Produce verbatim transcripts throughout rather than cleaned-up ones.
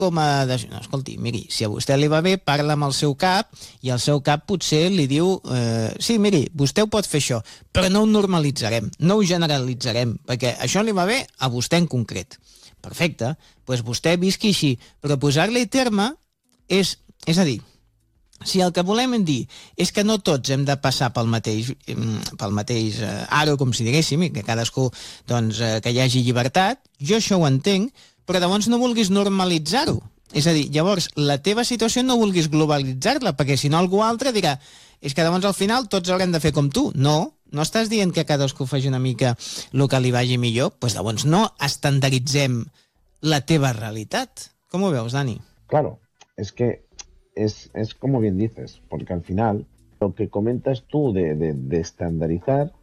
com a... De... No, escolti, miri, si a vostè li va bé, parla amb el seu cap i el seu cap potser li diu eh, sí, miri, vostè ho pot fer això, però no ho normalitzarem, no ho generalitzarem, perquè això li va bé a vostè en concret. Perfecte, doncs vostè visqui així, però posar-li terme és, és a dir, si el que volem dir és que no tots hem de passar pel mateix, pel mateix eh, aro, com si diguéssim, i que cadascú, doncs, eh, que hi hagi llibertat, jo això ho entenc, però llavors no vulguis normalitzar-ho. És a dir, llavors, la teva situació no vulguis globalitzar-la, perquè si no algú altre dirà és que llavors al final tots haurem de fer com tu. No, no estàs dient que cadascú faci una mica el que li vagi millor? Doncs pues, llavors no estandarditzem la teva realitat. Com ho veus, Dani? Claro, es que es, es como bien dices, porque al final lo que comentas tú de, de, de estandarizar,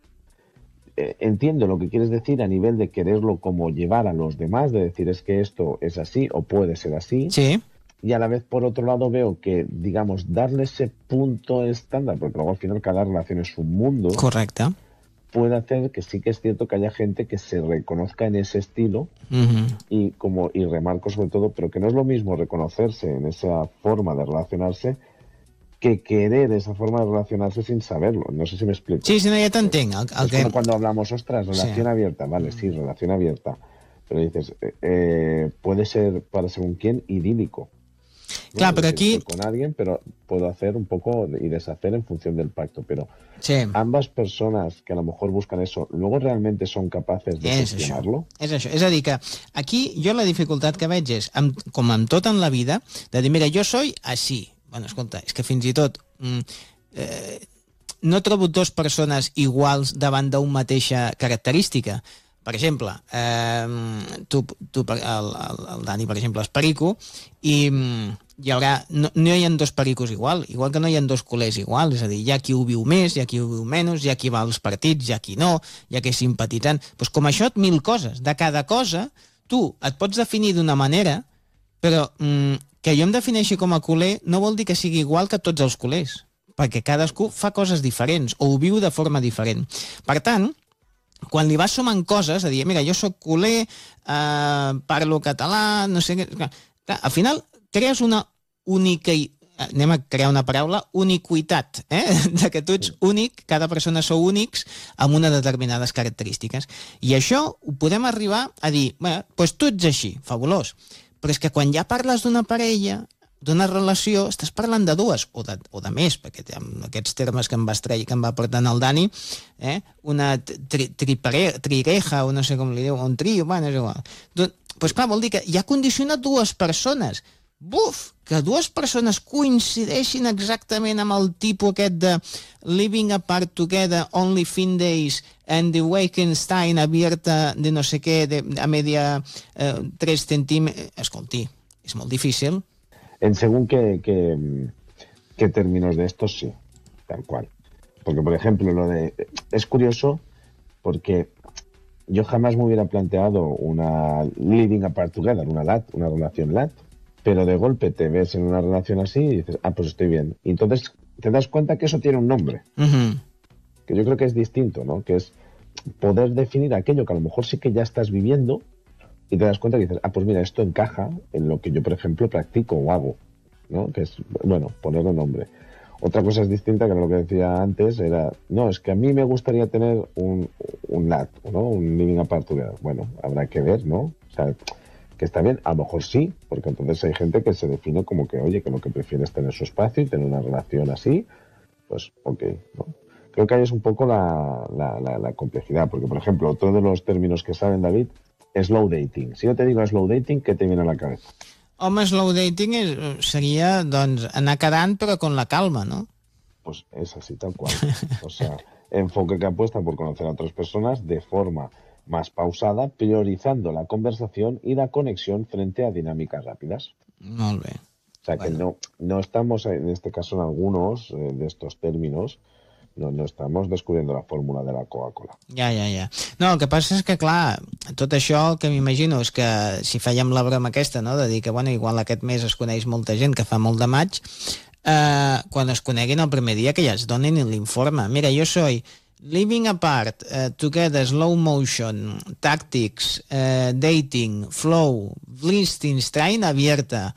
entiendo lo que quieres decir a nivel de quererlo como llevar a los demás, de decir es que esto es así o puede ser así. Sí. Y a la vez, por otro lado, veo que, digamos, darle ese punto estándar, porque luego al final cada relación es un mundo. Correcte. Puede hacer que sí que es cierto que haya gente que se reconozca en ese estilo uh-huh. y como y remarco sobre todo, pero que no es lo mismo reconocerse en esa forma de relacionarse que querer esa forma de relacionarse sin saberlo. No sé si me explico. Sí, sí, no, ja t'entenc. El, el es que... como cuando hablamos, ostras, relación sí. abierta. Vale, sí, relación abierta. Pero dices, eh, puede ser para según quién idílico. ¿no? Clar, però aquí... Estoy con alguien, pero puedo hacer un poco y deshacer en función del pacto. Pero sí. ambas personas que a lo mejor buscan eso, ¿luego realmente son capaces de és gestionar-lo? És això. És a dir, que aquí jo la dificultat que veig és, amb, com amb tot en la vida, de dir, mira, jo soy així. Bueno, escolta, és que fins i tot mm, eh, no trobo dues persones iguals davant d'una mateixa característica. Per exemple, eh, tu, tu el, el, el Dani, per exemple, és perico i mm, hi haurà, no, no hi ha dos pericos igual, igual que no hi ha dos culers igual, és a dir, hi ha qui ho viu més, hi ha qui ho viu menys, hi ha qui va als partits, hi ha qui no, hi ha qui és simpatitzant. Pues com això, mil coses. De cada cosa, tu et pots definir d'una manera, però mm, que jo em defineixi com a culer no vol dir que sigui igual que tots els culers, perquè cadascú fa coses diferents o ho viu de forma diferent. Per tant, quan li vas sumant coses, a dir, mira, jo sóc culer, eh, parlo català, no sé què... Clar, al final crees una única... Anem a crear una paraula, uniquitat, eh? De que tu ets únic, cada persona sou únics amb unes determinades característiques. I això ho podem arribar a dir, bueno, doncs tu ets així, fabulós. Però és que quan ja parles d'una parella, d'una relació, estàs parlant de dues, o de, o de més, perquè amb aquests termes que em va estreir, que em va portar el Dani, eh? Una tri, tripare, trireja, o no sé com li diu, un trio, bueno, és igual. Doncs, pues clar, vol dir que ja condiciona dues persones. Buf! Que dues persones coincideixin exactament amb el tipus aquest de living apart together, only fin days, and the Wakenstein abierta de no sé què, de, a media eh, tres centímetres... Escolti, és molt difícil. En según qué, qué, qué términos de estos, sí, tal cual. Porque, por ejemplo, lo de... Es curioso porque yo jamás me hubiera planteado una living apart together, una L A T, una relación L A T, pero de golpe te ves en una relación así y dices, ah, pues estoy bien. Y entonces te das cuenta que eso tiene un nombre, uh-huh. que yo creo que es distinto, ¿no? Que es poder definir aquello que a lo mejor sí que ya estás viviendo y te das cuenta que dices, ah, pues mira, esto encaja en lo que yo, por ejemplo, practico o hago, ¿no? Que es, bueno, ponerle nombre. Otra cosa es distinta, que era lo que decía antes, era, no, es que a mí me gustaría tener un, un L A T, ¿no? Un living apart together. Bueno, habrá que ver, ¿no? O sea, que está bien, a lo mejor sí, porque entonces hay gente que se define como que, oye, que lo que prefiere es tener su espacio y tener una relación así, pues, ok, ¿no? Creo que ahí es un poco la, la, la, la complejidad, porque, por ejemplo, otro de los términos que saben, David, es slow dating. Si yo te digo slow dating, ¿qué te viene a la cabeza? Home, slow dating és, seria, doncs, anar quedant, però con la calma, ¿no? Pues es así, tal cual. O sea, enfoque que apuesta por conocer a otras personas de forma más pausada, priorizando la conversación y la conexión frente a dinámicas rápidas. Molt bé. O sea, bueno. que no, no estamos, en este caso, en algunos eh, de estos términos, no, no estamos descubriendo la fórmula de la Coca-Cola. Ja, ja, ja. No, el que passa és que, clar, tot això que m'imagino és que si fèiem la broma aquesta, no?, de dir que, bueno, igual aquest mes es coneix molta gent que fa molt de maig, eh, quan es coneguin el primer dia que ja es donin l'informe. Mira, jo soy living apart, uh, together, slow motion, tactics, uh, dating, flow, Liechtenstein abierta,